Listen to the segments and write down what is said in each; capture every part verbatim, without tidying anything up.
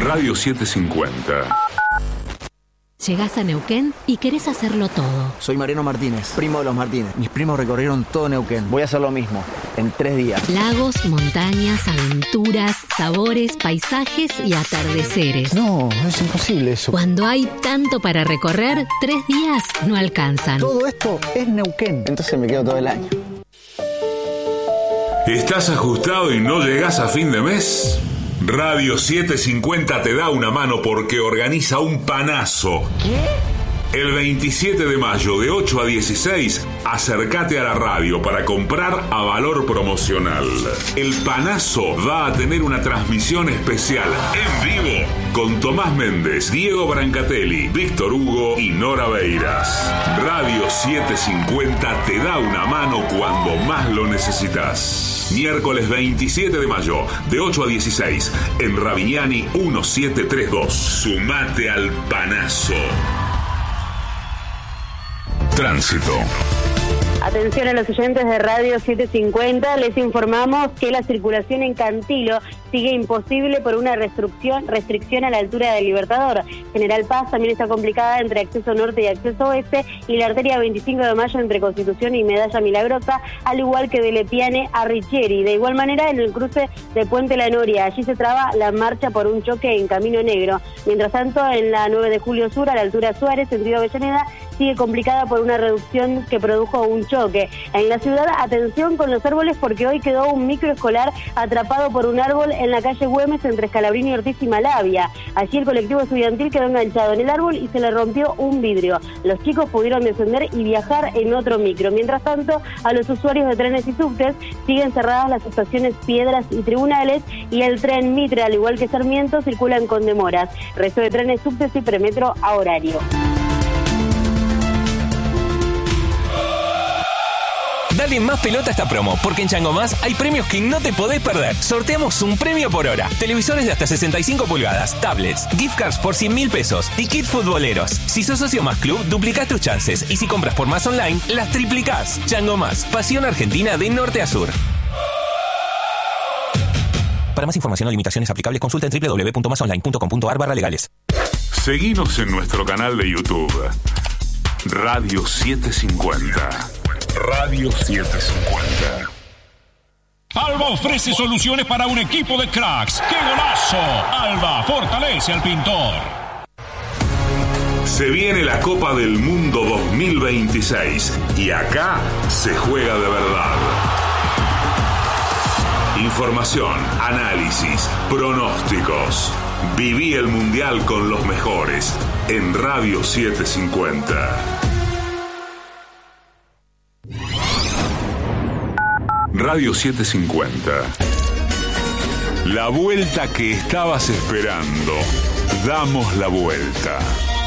Radio setecientos cincuenta. Llegás a Neuquén y querés hacerlo todo. Soy Mariano Martínez, primo de los Martínez. Mis primos recorrieron todo Neuquén. Voy a hacer lo mismo, en tres días. Lagos, montañas, aventuras, sabores, paisajes y atardeceres. No, es imposible eso. Cuando hay tanto para recorrer, tres días no alcanzan. Todo esto es Neuquén. Entonces me quedo todo el año. ¿Estás ajustado y no llegás a fin de mes? Radio setecientos cincuenta te da una mano porque organiza un panazo. ¿Qué? El veintisiete de mayo de ocho a dieciséis, acércate a la radio para comprar a valor promocional. El panazo va a tener una transmisión especial en vivo con Tomás Méndez, Diego Brancatelli, Víctor Hugo y Nora Beiras. Radio setecientos cincuenta te da una mano cuando más lo necesitas. Miércoles veintisiete de mayo, de ocho a dieciséis, en Ravignani diecisiete treinta y dos. Sumate al panazo. Tránsito. Atención a los oyentes de Radio setecientos cincuenta, les informamos que la circulación en Cantilo sigue imposible por una restricción, restricción a la altura del Libertador. General Paz también está complicada entre acceso norte y acceso oeste, y la arteria veinticinco de mayo entre Constitución y Medalla Milagrosa, al igual que de Lepiane a Richieri. De igual manera, en el cruce de Puente La Noria, allí se traba la marcha por un choque en Camino Negro. Mientras tanto, en la nueve de julio sur, a la altura Suárez, sentido Avellaneda, sigue complicada por una reducción que produjo un choque. En la ciudad, atención con los árboles, porque hoy quedó un microescolar atrapado por un árbol en la calle Güemes entre Scalabrini, Ortiz y Malavia. Allí el colectivo estudiantil quedó enganchado en el árbol y se le rompió un vidrio. Los chicos pudieron descender y viajar en otro micro. Mientras tanto, a los usuarios de trenes y subtes siguen cerradas las estaciones Piedras y Tribunales, y el tren Mitre, al igual que Sarmiento, circulan con demoras. Resto de trenes, subtes y premetro a horario. Dale más pelota a esta promo, porque en Chango Más hay premios que no te podés perder. Sorteamos un premio por hora. Televisores de hasta sesenta y cinco pulgadas, tablets, gift cards por cien mil pesos y kits futboleros. Si sos socio Más Club, duplicás tus chances. Y si compras por Más Online, las triplicás. Chango Más, pasión argentina de norte a sur. Para más información o limitaciones aplicables, consulta en doble u doble u doble u punto más online punto com punto a r barra legales. Seguinos en nuestro canal de YouTube. Radio setecientos cincuenta. Radio setecientos cincuenta. Alba ofrece soluciones para un equipo de cracks. ¡Qué golazo! Alba fortalece al pintor. Se viene la Copa del Mundo dos mil veintiséis y acá se juega de verdad. Información, análisis, pronósticos. Viví el Mundial con los mejores en Radio setecientos cincuenta. Radio setecientos cincuenta. La vuelta que estabas esperando. Damos la vuelta.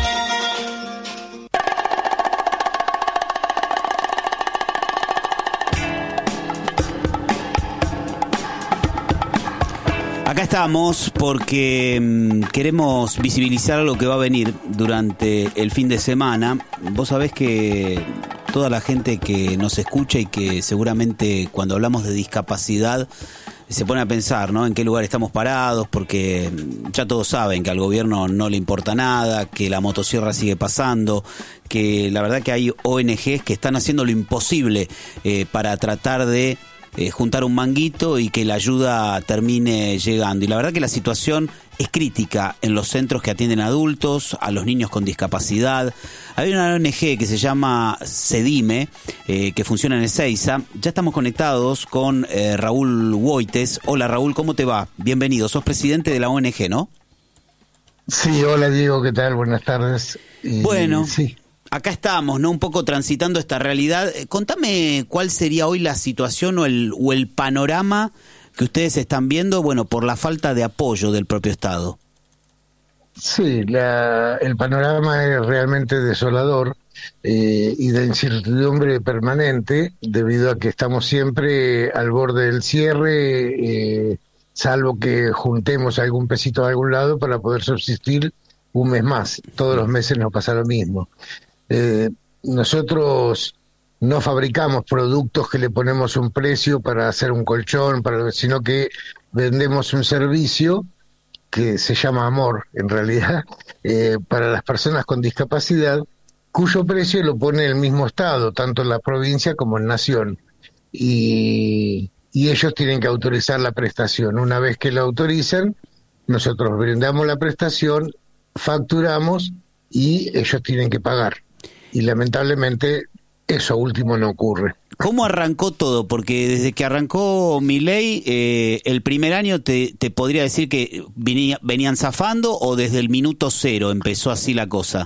Acá estamos porque mmm, queremos visibilizar lo que va a venir durante el fin de semana. Vos sabés que toda la gente que nos escucha y que seguramente cuando hablamos de discapacidad se pone a pensar, ¿no?, en qué lugar estamos parados, porque ya todos saben que al gobierno no le importa nada, que la motosierra sigue pasando, que la verdad que hay O N Ges que están haciendo lo imposible eh, para tratar de eh, juntar un manguito y que la ayuda termine llegando. Y la verdad que la situación es crítica en los centros que atienden a adultos, a los niños con discapacidad. Hay una O N Ge que se llama CEDIME, eh, que funciona en Ezeiza. Ya estamos conectados con eh, Raúl Woites. Hola Raúl, ¿cómo te va? Bienvenido, sos presidente de la O N Ge, ¿no? Sí, hola Diego, ¿qué tal? Buenas tardes. Y, bueno, sí. Acá estamos, ¿no? Un poco transitando esta realidad. Eh, contame cuál sería hoy la situación o el, o el panorama que ustedes están viendo, bueno, por la falta de apoyo del propio Estado. Sí, la, el panorama es realmente desolador eh, y de incertidumbre permanente, debido a que estamos siempre al borde del cierre, eh, salvo que juntemos algún pesito de algún lado para poder subsistir un mes más. Todos los meses nos pasa lo mismo. Eh, nosotros no fabricamos productos que le ponemos un precio para hacer un colchón, para, sino que vendemos un servicio que se llama Amor, en realidad, eh, para las personas con discapacidad, cuyo precio lo pone el mismo Estado, tanto en la provincia como en Nación. Y, y ellos tienen que autorizar la prestación. Una vez que la autorizan, nosotros brindamos la prestación, facturamos y ellos tienen que pagar. Y lamentablemente eso último no ocurre. ¿Cómo arrancó todo? Porque desde que arrancó Milei, eh, el primer año te, te podría decir que venía, venían zafando, o desde el minuto cero empezó así la cosa.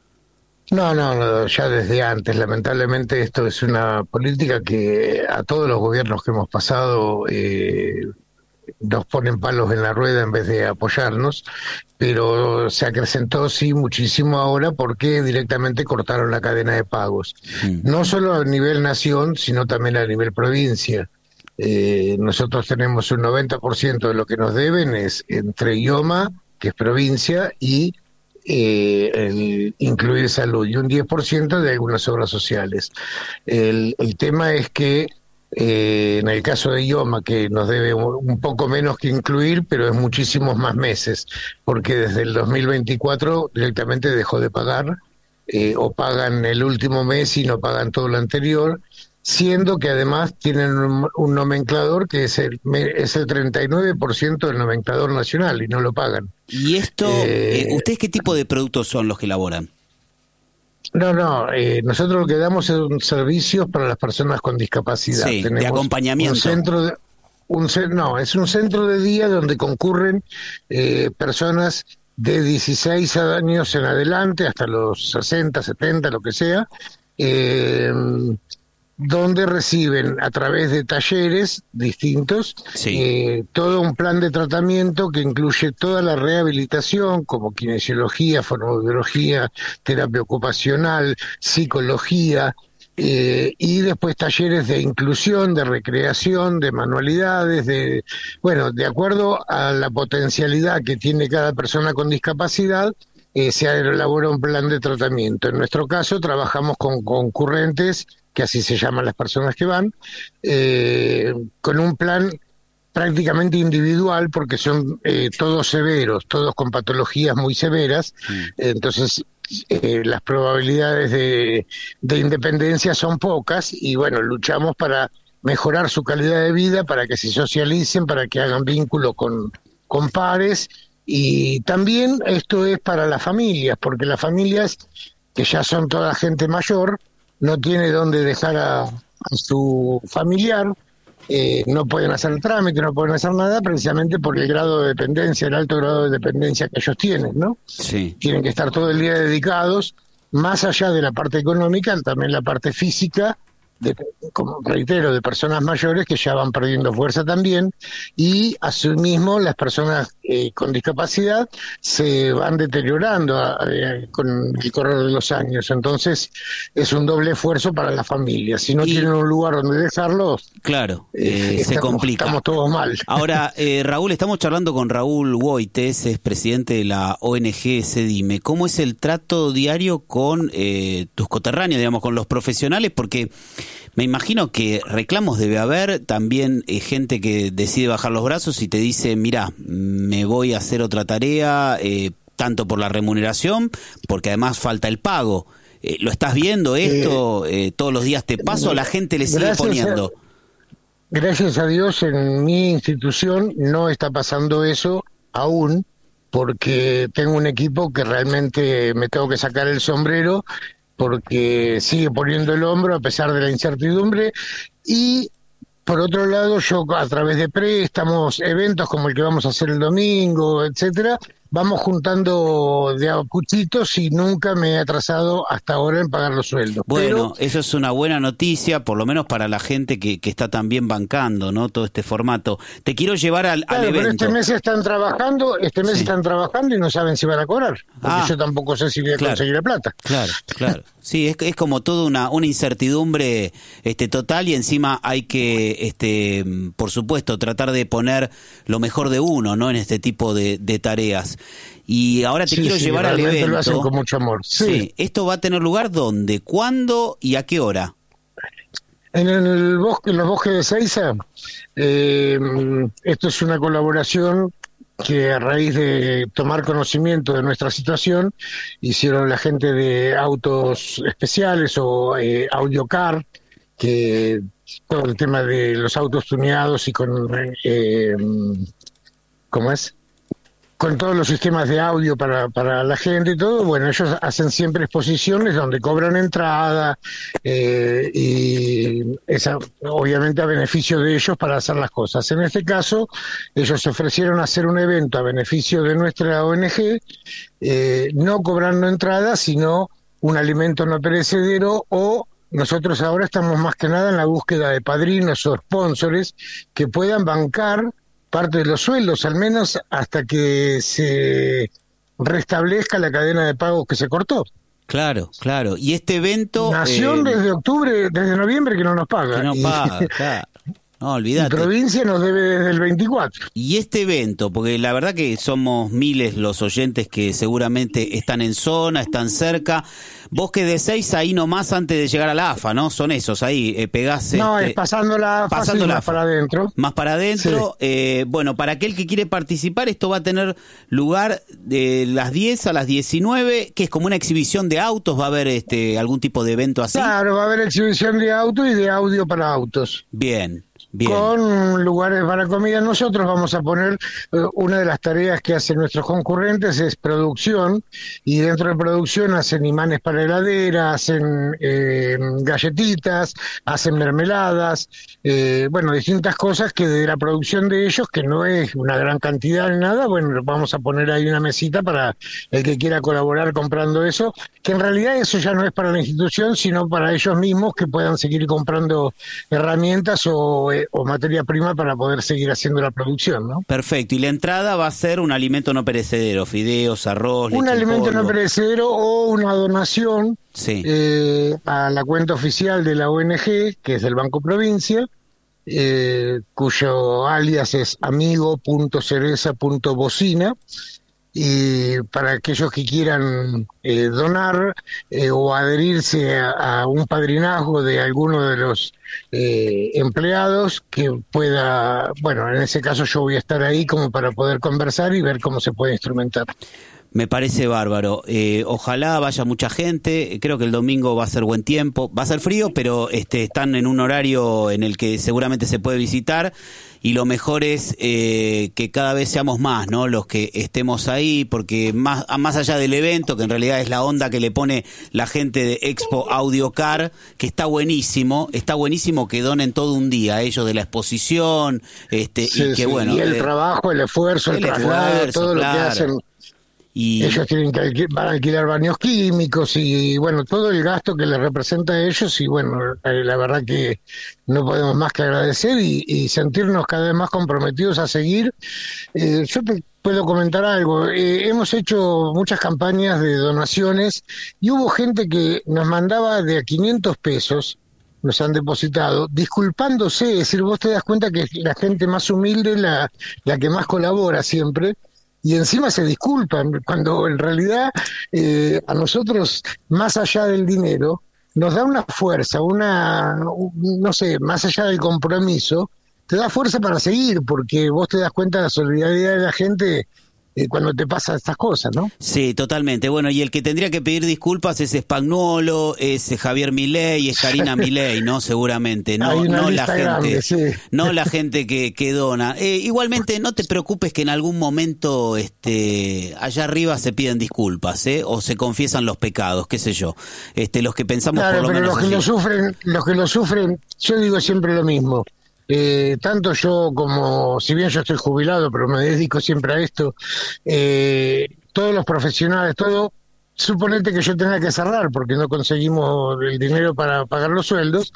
No, no, no, ya desde antes. Lamentablemente esto es una política que a todos los gobiernos que hemos pasado eh, nos ponen palos en la rueda en vez de apoyarnos, pero se acrecentó sí muchísimo ahora porque directamente cortaron la cadena de pagos. Mm. No solo a nivel nación, sino también a nivel provincia. Eh, nosotros tenemos un noventa por ciento de lo que nos deben es entre I O M A, que es provincia, y Eh, el incluir salud, y un diez por ciento de algunas obras sociales. El, el tema es que eh, en el caso de I O M A, que nos debe un poco menos que incluir, pero es muchísimos más meses, porque desde el dos mil veinticuatro directamente dejó de pagar, eh, o pagan el último mes y no pagan todo lo anterior, siendo que además tienen un, un nomenclador que es el, es el treinta y nueve por ciento del nomenclador nacional y no lo pagan. ¿Y esto, eh, eh, ustedes qué tipo de productos son los que elaboran? No, no, eh, nosotros lo que damos son servicios para las personas con discapacidad. Sí, Tenemos de acompañamiento. Un centro de, un, no, es un centro de día donde concurren eh, personas de dieciséis años en adelante, hasta los sesenta, setenta, lo que sea, eh, donde reciben a través de talleres distintos sí. eh, todo un plan de tratamiento que incluye toda la rehabilitación, como kinesiología, fonoaudiología, terapia ocupacional, psicología, eh, y después talleres de inclusión, de recreación, de manualidades, de bueno, de acuerdo a la potencialidad que tiene cada persona con discapacidad, eh, se elabora un plan de tratamiento. En nuestro caso trabajamos con concurrentes, que así se llaman las personas que van, eh, con un plan prácticamente individual, porque son eh, todos severos, todos con patologías muy severas, mm. entonces eh, las probabilidades de, de independencia son pocas, y bueno, luchamos para mejorar su calidad de vida, para que se socialicen, para que hagan vínculo con, con pares, y también esto es para las familias, porque las familias, que ya son toda gente mayor, no tiene dónde dejar a, a su familiar, eh, no pueden hacer el trámite, no pueden hacer nada, precisamente por el grado de dependencia, el alto grado de dependencia que ellos tienen, ¿no? Sí. Tienen que estar todo el día dedicados, más allá de la parte económica, también la parte física, de, como reitero, de personas mayores que ya van perdiendo fuerza también, y asimismo las personas eh, con discapacidad se van deteriorando eh, con el correr de los años. Entonces es un doble esfuerzo para la familia. Si no y, tienen un lugar donde dejarlos, claro, eh, estamos, se complica. Estamos todos mal. Ahora, eh, Raúl, estamos charlando con Raúl Woites, es presidente de la O N G Sedime. ¿Cómo es el trato diario con eh, tus coterráneos, digamos, con los profesionales? Porque me imagino que reclamos debe haber, también eh, gente que decide bajar los brazos y te dice, mirá, me voy a hacer otra tarea, eh, tanto por la remuneración, porque además falta el pago. Eh, ¿Lo estás viendo esto? Eh, ¿Todos los días te paso? ¿La gente le sigue poniendo? A, gracias a Dios, en mi institución no está pasando eso aún, porque tengo un equipo que realmente me tengo que sacar el sombrero, porque sigue poniendo el hombro a pesar de la incertidumbre. Y por otro lado, yo a través de préstamos, eventos como el que vamos a hacer el domingo, etcétera, vamos juntando de a poquitos y nunca me he atrasado hasta ahora en pagar los sueldos. Bueno, Pero, eso es una buena noticia, por lo menos para la gente que, que está también bancando, ¿no? Todo este formato. Te quiero llevar al, claro, al evento. Pero este mes están trabajando, este mes sí. están trabajando y no saben si van a cobrar, porque ah, yo tampoco sé si voy a claro, conseguir la plata. Claro, claro. Sí, es, es como toda una, una incertidumbre este, total, y encima hay que, este, por supuesto, tratar de poner lo mejor de uno, ¿no? En este tipo de, de tareas. Y ahora te sí, quiero sí, llevar al evento. Lo hacen con mucho amor. Sí. sí. ¿Esto va a tener lugar dónde, cuándo y a qué hora? En el bosque, en los bosques de Seiza. Eh, esto es una colaboración que a raíz de tomar conocimiento de nuestra situación, hicieron la gente de autos especiales o eh, Audiocar, que todo el tema de los autos tuneados y con, eh, ¿cómo es? Con todos los sistemas de audio para, para la gente y todo, bueno, ellos hacen siempre exposiciones donde cobran entrada eh, y esa, obviamente a beneficio de ellos para hacer las cosas. En este caso, ellos se ofrecieron a hacer un evento a beneficio de nuestra O N G, eh, no cobrando entrada, sino un alimento no perecedero, o nosotros ahora estamos más que nada en la búsqueda de padrinos o sponsors que puedan bancar parte de los sueldos, al menos hasta que se restablezca la cadena de pagos que se cortó. Claro, claro. Y este evento... Nación eh, desde octubre, desde noviembre que no nos paga. Que no y, paga, claro. No, olvídate. La provincia nos debe desde el veinticuatro. Y este evento, porque la verdad que somos miles los oyentes que seguramente están en zona, están cerca. Vos que de seis ahí nomás antes de llegar a la A F A, ¿no? Son esos ahí, eh, pegás... No, este, es pasando la A F A, pasando sí, la más para adentro. Más para adentro. Sí. Eh, bueno, para aquel que quiere participar, esto va a tener lugar de las diez a las diecinueve, que es como una exhibición de autos. ¿Va a haber este algún tipo de evento así? Claro, va a haber exhibición de autos y de audio para autos. Bien. Bien. Con lugares para comida. Nosotros vamos a poner, eh, una de las tareas que hacen nuestros concurrentes es producción, y dentro de producción hacen imanes para heladera, hacen eh, galletitas, hacen mermeladas, eh, bueno, distintas cosas que de la producción de ellos, que no es una gran cantidad ni nada, bueno, vamos a poner ahí una mesita para el que quiera colaborar comprando eso, que en realidad eso ya no es para la institución, sino para ellos mismos que puedan seguir comprando herramientas o eh, o materia prima para poder seguir haciendo la producción, ¿no? Perfecto. Y la entrada va a ser un alimento no perecedero, fideos, arroz, leche un alimento no perecedero o una donación sí. eh, a la cuenta oficial de la O N G, que es del Banco Provincia, eh, cuyo alias es amigo punto cereza punto bocina. Y para aquellos que quieran eh, donar eh, o adherirse a, a un padrinazgo de alguno de los eh, empleados, que pueda, bueno, en ese caso yo voy a estar ahí como para poder conversar y ver cómo se puede instrumentar. Me parece bárbaro. Eh, ojalá vaya mucha gente. Creo que el domingo va a ser buen tiempo. Va a ser frío, pero este, están en un horario en el que seguramente se puede visitar. Y lo mejor es eh, que cada vez seamos más, ¿no? Los que estemos ahí, porque más, más allá del evento, que en realidad es la onda que le pone la gente de Expo Audiocar, que está buenísimo, está buenísimo que donen todo un día, ellos de la exposición, este, sí, y que sí. bueno. Y el eh, trabajo, el esfuerzo, el, el traslado, esfuerzo, todo claro. lo que hacen. Y... ellos tienen que alquil- van a alquilar baños químicos y bueno, todo el gasto que les representa a ellos, y bueno, la verdad que no podemos más que agradecer y, y sentirnos cada vez más comprometidos a seguir. Eh, yo te puedo comentar algo, eh, hemos hecho muchas campañas de donaciones y hubo gente que nos mandaba de a quinientos pesos, nos han depositado, disculpándose, es decir, vos te das cuenta que la gente más humilde, la, la que más colabora siempre, y encima se disculpan, cuando en realidad eh, a nosotros, más allá del dinero, nos da una fuerza, una, no sé, más allá del compromiso, te da fuerza para seguir, porque vos te das cuenta de la solidaridad de la gente eh, cuando te pasan estas cosas, ¿no? Sí, totalmente. Bueno, y el que tendría que pedir disculpas es Spagnuolo, es Javier Milei, es Karina Milei, ¿no? Seguramente, no, no la gente, grande, sí. no la gente que, que dona. Eh, igualmente, no te preocupes que en algún momento, este, allá arriba se piden disculpas, ¿eh? O se confiesan los pecados, qué sé yo. Este, los que pensamos claro, por lo pero menos los que así. lo sufren, los que lo sufren, yo digo siempre lo mismo. Eh, tanto yo como, si bien yo estoy jubilado, pero me dedico siempre a esto, eh, todos los profesionales, todo, suponete que yo tenga que cerrar porque no conseguimos el dinero para pagar los sueldos,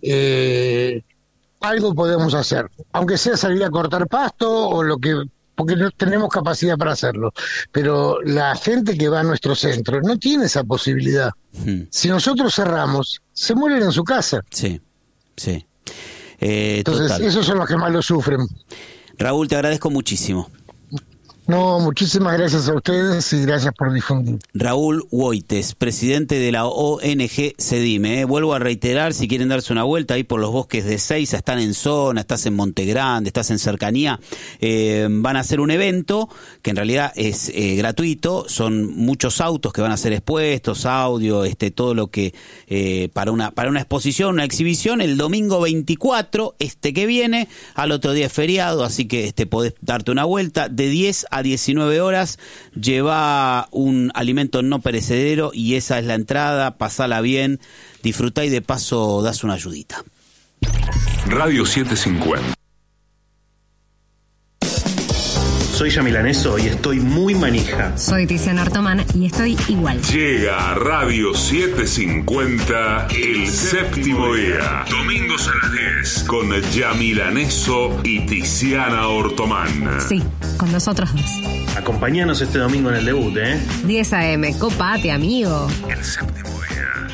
eh, algo podemos hacer, aunque sea salir a cortar pasto o lo que, porque no tenemos capacidad para hacerlo, pero la gente que va a nuestro centro no tiene esa posibilidad. Hmm. Si nosotros cerramos, se mueren en su casa. Sí, sí. Eh, Entonces, total. esos son los que más lo sufren. Raúl, te agradezco muchísimo. No, muchísimas gracias a ustedes y gracias por difundir. Raúl Woites, presidente de la O N G Sedime. ¿eh? Vuelvo a reiterar, si quieren darse una vuelta ahí por los bosques de Seiza, están en zona, estás en Monte Grande, estás en cercanía, eh, van a hacer un evento que en realidad es eh, gratuito, son muchos autos que van a ser expuestos, audio, este, todo lo que eh, para una para una exposición, una exhibición, el domingo veinticuatro, este que viene, al otro día es feriado, así que este podés darte una vuelta de diez a diecinueve horas, lleva un alimento no perecedero y esa es la entrada, pasala bien, disfrutá y de paso das una ayudita. Radio setecientos cincuenta. Soy Yamilaneso y estoy muy manija. Soy Tiziana Ortomán y estoy igual. Llega a Radio setecientos cincuenta el séptimo día. Domingos a las diez. Con Yamilaneso y Tiziana Ortomán. Sí, con nosotros dos. Acompáñanos este domingo en el debut, ¿eh? diez a eme, copate, amigo. El séptimo día.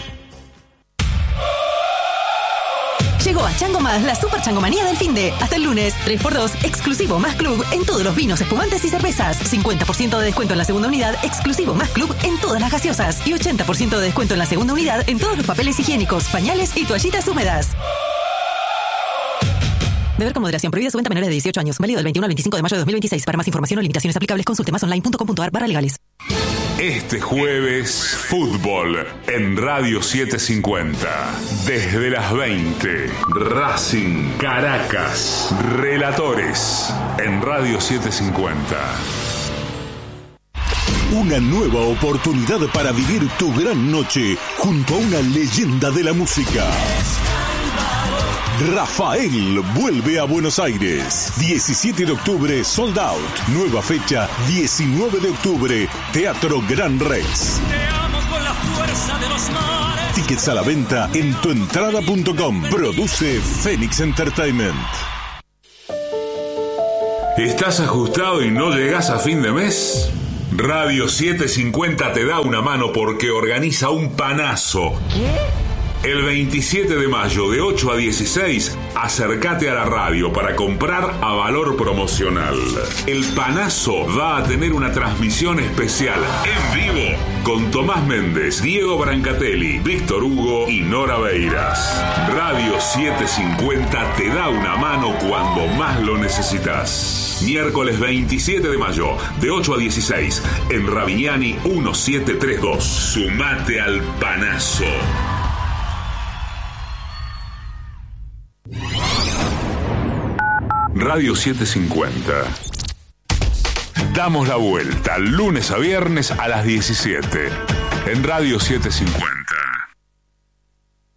Llegó a Chango Más la super changomanía del finde. Hasta el lunes, tres por dos, exclusivo Más Club en todos los vinos, espumantes y cervezas. cincuenta por ciento de descuento en la segunda unidad, exclusivo Más Club en todas las gaseosas. Y ochenta por ciento de descuento en la segunda unidad en todos los papeles higiénicos, pañales y toallitas húmedas. Beber con moderación. Prohibida su venta a menores de dieciocho años. Válido del veintiuno al veinticinco de mayo de dos mil veintiséis. Para más información o limitaciones aplicables, consulte masonline punto com punto a r barra legales. Este jueves, fútbol en Radio setecientos cincuenta. Desde las veinte, Racing Caracas. Relatores en Radio setecientos cincuenta. Una nueva oportunidad para vivir tu gran noche junto a una leyenda de la música. Rafael vuelve a Buenos Aires. diecisiete de octubre, sold out. Nueva fecha, diecinueve de octubre, Teatro Gran Rex. Te amo con la fuerza de los mares. Tickets a la venta en tuentrada punto com. Produce Phoenix Entertainment. ¿Estás ajustado y no llegás a fin de mes? Radio setecientos cincuenta te da una mano porque organiza un panazo. ¿Qué? El veintisiete de mayo de ocho a dieciséis, acércate a la radio para comprar a valor promocional. El panazo va a tener una transmisión especial en vivo con Tomás Méndez, Diego Brancatelli, Víctor Hugo y Nora Beiras. Radio setecientos cincuenta te da una mano cuando más lo necesitas. Miércoles veintisiete de mayo de ocho a dieciséis en Ravignani diecisiete treinta y dos. Sumate al panazo. Radio setecientos cincuenta. Damos la vuelta lunes a viernes a las diecisiete en Radio setecientos cincuenta.